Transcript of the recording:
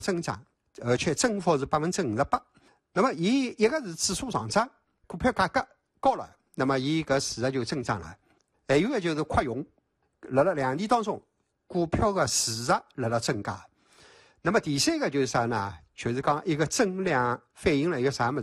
增长，而且增幅是58%。那么伊一个是指数上涨，股票价格高了，那么伊搿市值就增长了。还有个就是扩容，辣辣2年当中，股票的市值辣辣增加。那么第三个就是啥呢？就是讲一个增量反映了一个啥物事？